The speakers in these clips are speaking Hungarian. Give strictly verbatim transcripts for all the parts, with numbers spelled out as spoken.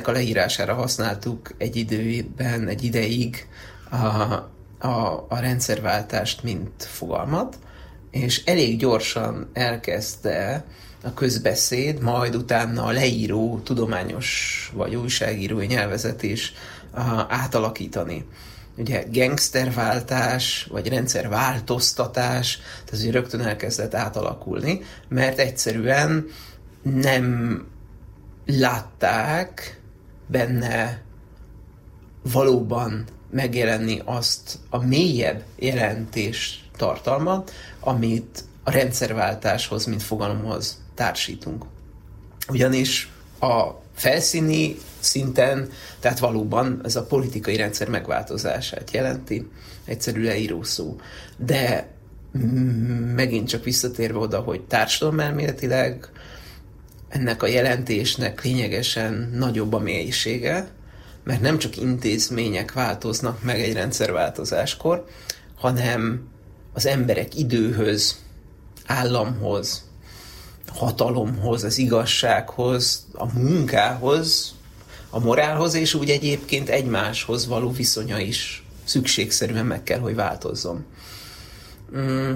a leírására használtuk egy időben, egy ideig a, a, a rendszerváltást, mint fogalmat, és elég gyorsan elkezdte a közbeszéd, majd utána a leíró, tudományos vagy újságírói nyelvezet is uh, átalakítani. Ugye gangsterváltás, vagy rendszerváltoztatás, ez ugye rögtön elkezdett átalakulni, mert egyszerűen nem látták benne valóban megjelenni azt a mélyebb jelentés tartalmat, amit a rendszerváltáshoz, mint fogalomhoz társítunk. Ugyanis a felszíni szinten, tehát valóban ez a politikai rendszer megváltozását jelenti, egyszerű leíró szó. De megint csak visszatérve oda, hogy társadalomelméletileg ennek a jelentésnek lényegesen nagyobb a mélysége, mert nem csak intézmények változnak meg egy rendszerváltozáskor, hanem az emberek időhöz, államhoz, hatalomhoz, az igazsághoz, a munkához, a morálhoz, és úgy egyébként egymáshoz való viszonya is szükségszerűen meg kell, hogy változzon. Mm.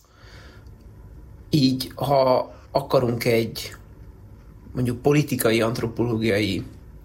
Így, ha akarunk egy mondjuk politikai, antropológiai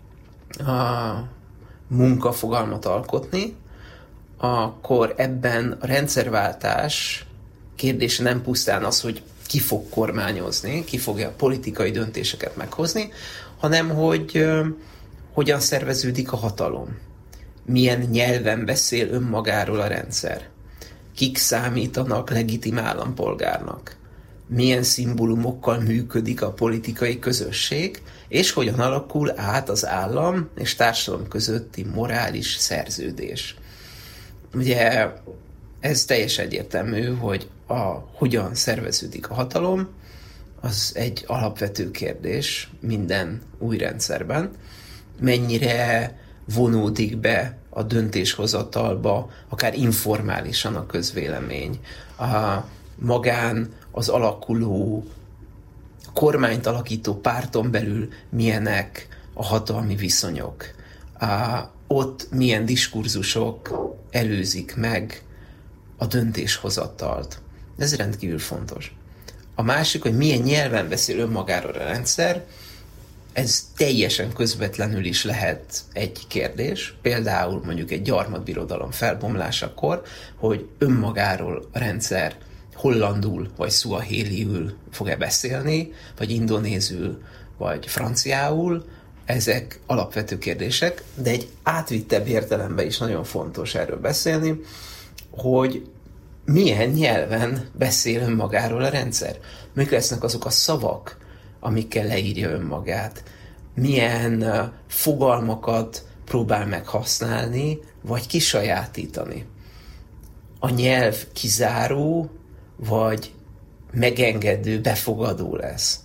a munkafogalmat alkotni, akkor ebben a rendszerváltás kérdése nem pusztán az, hogy ki fog kormányozni, ki fogja a politikai döntéseket meghozni, hanem hogy uh, hogyan szerveződik a hatalom. Milyen nyelven beszél önmagáról a rendszer. Kik számítanak legitim állampolgárnak. Milyen szimbólumokkal működik a politikai közösség, és hogyan alakul át az állam és társadalom közötti morális szerződés. Ugye ez teljesen egyértelmű, hogy a hogyan szerveződik a hatalom, az egy alapvető kérdés minden új rendszerben. Mennyire vonódik be a döntéshozatalba, akár informálisan a közvélemény. A magán az alakuló, kormányt alakító párton belül milyenek a hatalmi viszonyok. A, ott milyen diskurzusok előzik meg a döntéshozatalt. Ez rendkívül fontos. A másik, hogy milyen nyelven beszél önmagáról a rendszer, ez teljesen közvetlenül is lehet egy kérdés. Például mondjuk egy gyarmatbirodalom felbomlásakor, hogy önmagáról a rendszer hollandul vagy szuahéliül fog-e beszélni, vagy indonézül, vagy franciául. Ezek alapvető kérdések, de egy átvittebb értelemben is nagyon fontos erről beszélni, hogy milyen nyelven beszél önmagáról a rendszer. Mik lesznek azok a szavak, amikkel leírja önmagát. Milyen uh, fogalmakat próbál meg használni, vagy kisajátítani. A nyelv kizáró, vagy megengedő, befogadó lesz.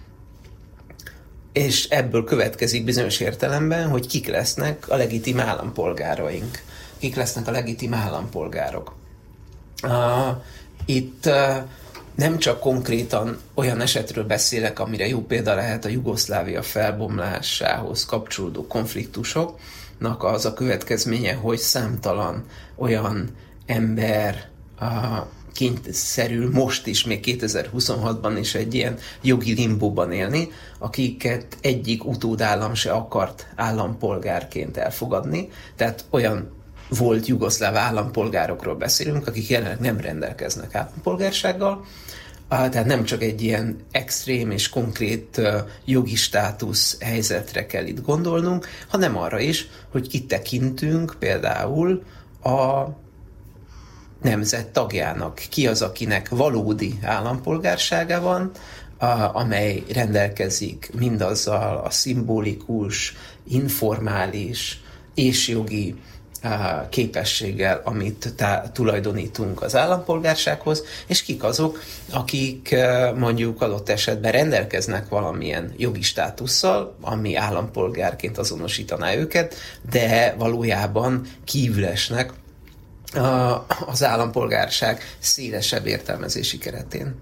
És ebből következik bizonyos értelemben, hogy kik lesznek a legitim állampolgáraink. Kik lesznek a legitim állampolgárok. Uh, itt uh, nem csak konkrétan olyan esetről beszélek, amire jó példa lehet a Jugoszlávia felbomlásához kapcsolódó konfliktusoknak az a következménye, hogy számtalan olyan ember uh, kényszerül most is, még kétezer-huszonhatban is egy ilyen jogi limbóban élni, akiket egyik utódállam se akart állampolgárként elfogadni. Tehát olyan volt jugoszláv állampolgárokról beszélünk, akik jelenleg nem rendelkeznek állampolgársággal, tehát nem csak egy ilyen extrém és konkrét jogi státusz helyzetre kell itt gondolnunk, hanem arra is, hogy kitekintünk például a nemzet tagjának. Ki az, akinek valódi állampolgársága van, amely rendelkezik mindazzal a szimbolikus, informális és jogi képességgel, amit tá- tulajdonítunk az állampolgársághoz, és kik azok, akik mondjuk adott esetben rendelkeznek valamilyen jogi státusszal, ami állampolgárként azonosítaná őket, de valójában kívülesnek az állampolgárság szélesebb értelmezési keretén.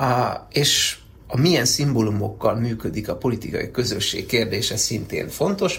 És a milyen szimbólumokkal működik a politikai közösség kérdése szintén fontos,